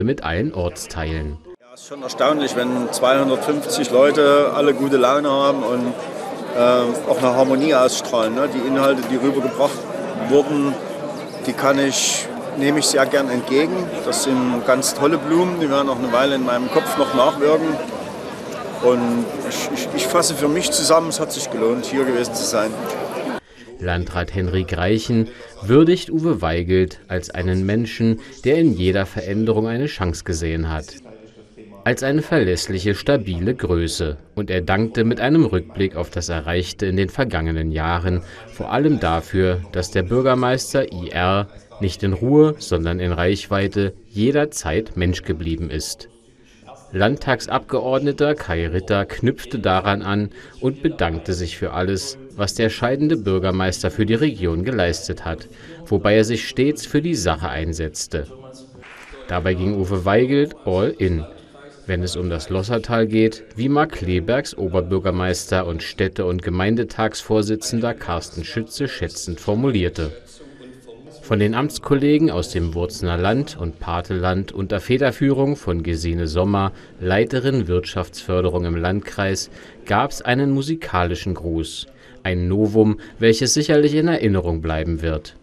mit allen Ortsteilen. Ja, es ist schon erstaunlich, wenn 250 Leute alle gute Laune haben und auch eine Harmonie ausstrahlen. Ne? Die Inhalte, die rübergebracht wurden, nehme ich sehr gern entgegen. Das sind ganz tolle Blumen, die werden auch eine Weile in meinem Kopf noch nachwirken. Und ich fasse für mich zusammen, es hat sich gelohnt, hier gewesen zu sein. Landrat Henrik Reichen würdigt Uwe Weigelt als einen Menschen, der in jeder Veränderung eine Chance gesehen hat. Als eine verlässliche, stabile Größe. Und er dankte mit einem Rückblick auf das Erreichte in den vergangenen Jahren, vor allem dafür, dass der Bürgermeister IR nicht in Ruhe, sondern in Reichweite jederzeit Mensch geblieben ist. Landtagsabgeordneter Kai Ritter knüpfte daran an und bedankte sich für alles, was der scheidende Bürgermeister für die Region geleistet hat, wobei er sich stets für die Sache einsetzte. Dabei ging Uwe Weigelt all in, wenn es um das Lossertal geht, wie Mark Klebergs Oberbürgermeister und Städte- und Gemeindetagsvorsitzender Carsten Schütze schätzend formulierte. Von den Amtskollegen aus dem Wurzener Land und Pateland unter Federführung von Gesine Sommer, Leiterin Wirtschaftsförderung im Landkreis, gab es einen musikalischen Gruß. Ein Novum, welches sicherlich in Erinnerung bleiben wird.